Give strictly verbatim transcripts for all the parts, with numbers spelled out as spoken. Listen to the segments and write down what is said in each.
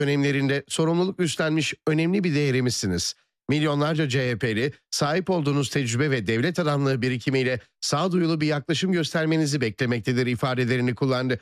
dönemlerinde sorumluluk üstlenmiş önemli bir değerimizsiniz. Milyonlarca C H P'li sahip olduğunuz tecrübe ve devlet adamlığı birikimiyle sağduyulu bir yaklaşım göstermenizi beklemektedir ifadelerini kullandı.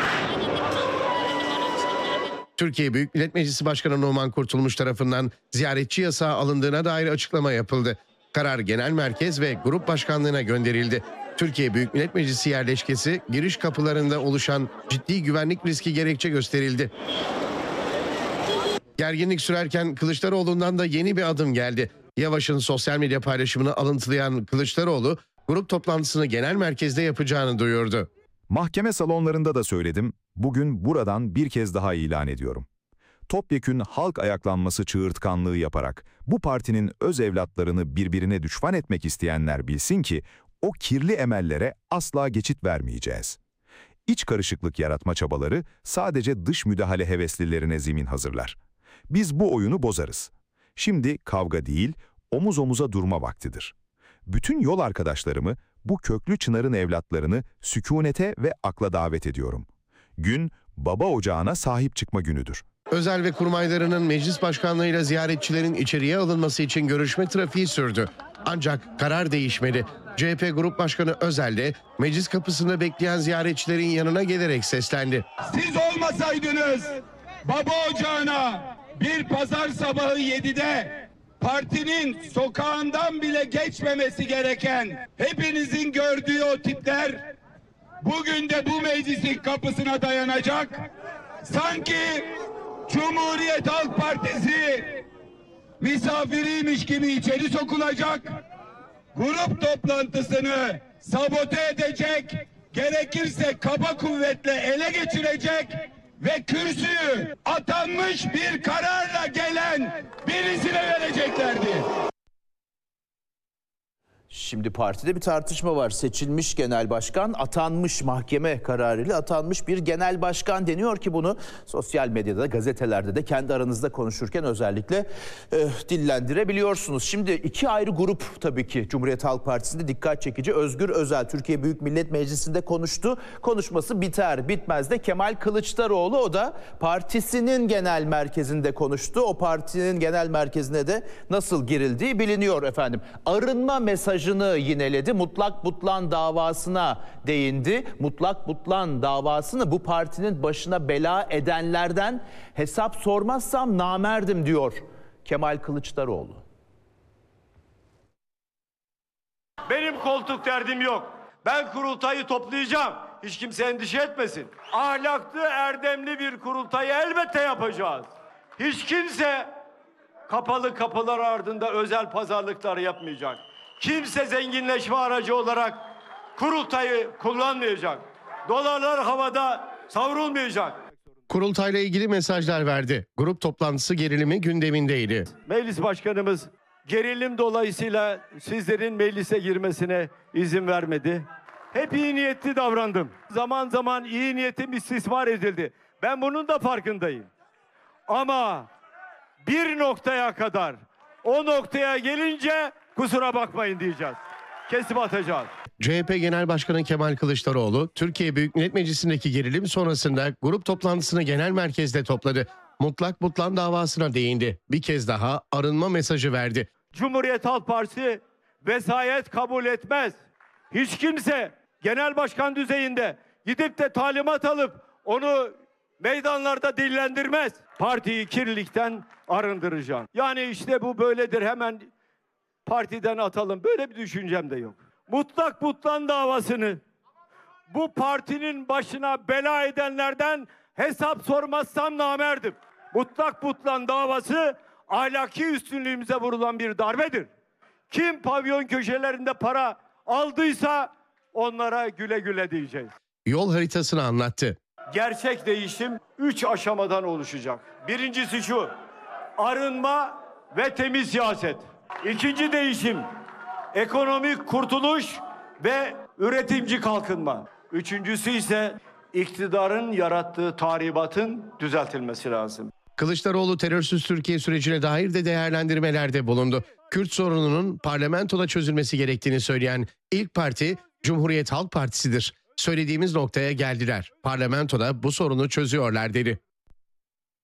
Türkiye Büyük Millet Meclisi Başkanı Numan Kurtulmuş tarafından ziyaretçi yasağı alındığına dair açıklama yapıldı. Karar Genel Merkez ve Grup Başkanlığı'na gönderildi. Türkiye Büyük Millet Meclisi yerleşkesi giriş kapılarında oluşan ciddi güvenlik riski gerekçe gösterildi. Gerginlik sürerken Kılıçdaroğlu'ndan da yeni bir adım geldi. Yavaş'ın sosyal medya paylaşımını alıntılayan Kılıçdaroğlu, grup toplantısını genel merkezde yapacağını duyurdu. Mahkeme salonlarında da söyledim, bugün buradan bir kez daha ilan ediyorum. Topyekün halk ayaklanması çığırtkanlığı yaparak bu partinin öz evlatlarını birbirine düşman etmek isteyenler bilsin ki o kirli emellere asla geçit vermeyeceğiz. İç karışıklık yaratma çabaları sadece dış müdahale heveslilerine zemin hazırlar. Biz bu oyunu bozarız. Şimdi kavga değil, omuz omuza durma vaktidir. Bütün yol arkadaşlarımı, bu köklü çınarın evlatlarını sükunete ve akla davet ediyorum. Gün, baba ocağına sahip çıkma günüdür. Özel ve kurmaylarının meclis başkanlığıyla ziyaretçilerin içeriye alınması için görüşme trafiği sürdü. Ancak karar değişmedi. C H P Grup Başkanı Özel de meclis kapısında bekleyen ziyaretçilerin yanına gelerek seslendi. Siz olmasaydınız baba ocağına bir pazar sabahı yedide partinin sokağından bile geçmemesi gereken hepinizin gördüğü o tipler bugün de bu meclisin kapısına dayanacak. Sanki Cumhuriyet Halk Partisi misafiriymiş gibi içeri sokulacak. Grup toplantısını sabote edecek, gerekirse kaba kuvvetle ele geçirecek ve kürsüyü atanmış bir kararla gelen birisine vereceklerdi. Şimdi partide bir tartışma var. Seçilmiş genel başkan, atanmış mahkeme kararıyla atanmış bir genel başkan deniyor ki bunu sosyal medyada, gazetelerde de kendi aranızda konuşurken özellikle e, dillendirebiliyorsunuz. Şimdi iki ayrı grup tabii ki Cumhuriyet Halk Partisi'nde dikkat çekici. Özgür Özel Türkiye Büyük Millet Meclisi'nde konuştu. Konuşması biter bitmez de Kemal Kılıçdaroğlu, o da partisinin genel merkezinde konuştu. O partinin genel merkezine de nasıl girildiği biliniyor efendim. Arınma mesajı yineledi. Mutlak Butlan davasına değindi. Mutlak Butlan davasını bu partinin başına bela edenlerden hesap sormazsam namerdim diyor Kemal Kılıçdaroğlu. Benim koltuk derdim yok. Ben kurultayı toplayacağım. Hiç kimse endişe etmesin. Ahlaklı, erdemli bir kurultayı elbette yapacağız. Hiç kimse kapalı kapılar ardında özel pazarlıklar yapmayacak. Kimse zenginleşme aracı olarak kurultayı kullanmayacak. Dolarlar havada savrulmayacak. Kurultayla ilgili mesajlar verdi. Grup toplantısı gerilimi gündemindeydi. Meclis başkanımız gerilim dolayısıyla sizlerin meclise girmesine izin vermedi. Hep iyi niyetli davrandım. Zaman zaman iyi niyetim istismar edildi. Ben bunun da farkındayım. Ama bir noktaya kadar, o noktaya gelince kusura bakmayın diyeceğiz. Kesip atacağız. C H P Genel Başkanı Kemal Kılıçdaroğlu, Türkiye Büyük Millet Meclisi'ndeki gerilim sonrasında grup toplantısını genel merkezde topladı. Mutlak Butlan davasına değindi. Bir kez daha arınma mesajı verdi. Cumhuriyet Halk Partisi vesayet kabul etmez. Hiç kimse genel başkan düzeyinde gidip de talimat alıp onu meydanlarda dillendirmez. Partiyi kirlilikten arındıracağım. Yani işte bu böyledir, hemen partiden atalım. Böyle bir düşüncem de yok. Mutlak Butlan davasını bu partinin başına bela edenlerden hesap sormazsam namerdim. Mutlak Butlan davası ahlaki üstünlüğümüze vurulan bir darbedir. Kim pavyon köşelerinde para aldıysa onlara güle güle diyeceğiz. Yol haritasını anlattı. Gerçek değişim üç aşamadan oluşacak. Birincisi şu: arınma ve temiz siyaset. İkinci değişim ekonomik kurtuluş ve üretimci kalkınma. Üçüncüsü ise iktidarın yarattığı tahribatın düzeltilmesi lazım. Kılıçdaroğlu terörsüz Türkiye sürecine dair de değerlendirmelerde bulundu. Kürt sorununun parlamentoda çözülmesi gerektiğini söyleyen ilk parti Cumhuriyet Halk Partisi'dir. Söylediğimiz noktaya geldiler. Parlamentoda bu sorunu çözüyorlar dedi.